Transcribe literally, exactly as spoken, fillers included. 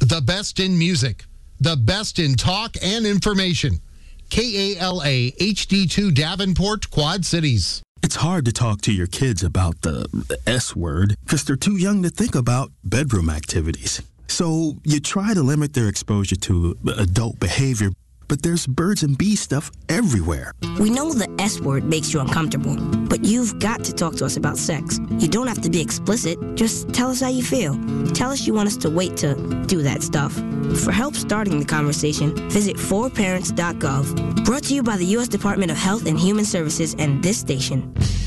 The best in music, the best in talk and information. K A L A H D two Davenport, Quad Cities. It's hard to talk to your kids about the S word because they're too young to think about bedroom activities. So you try to limit their exposure to adult behavior, but there's birds and bees stuff everywhere. We know the S word makes you uncomfortable, but you've got to talk to us about sex. You don't have to be explicit. Just tell us how you feel. Tell us you want us to wait to do that stuff. For help starting the conversation, visit four parents dot gov. Brought to you by the U S Department of Health and Human Services and this station.